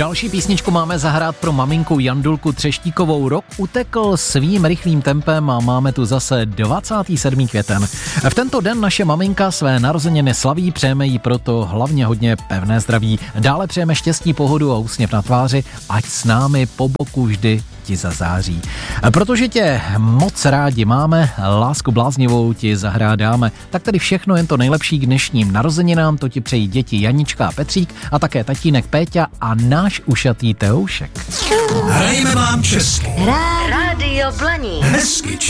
Další písničku máme zahrát pro maminku Jandulku Třeštíkovou. Rok utekl svým rychlým tempem a máme tu zase 27. květen. V tento den naše maminka své narozeniny slaví, přejeme jí proto hlavně hodně pevné zdraví. Dále přejeme štěstí, pohodu a úsměv na tváři, ať s námi po boku vždy ti zazáří. Protože tě moc rádi máme, lásku bláznivou ti zahrádáme, tak tady všechno jen to nejlepší k dnešním narozeninám, to ti přejí děti Janička a Petřík a také tatínek Péťa a náš ušatý Teoušek. Hrajeme vám česky. Rádio Blaník. Hezky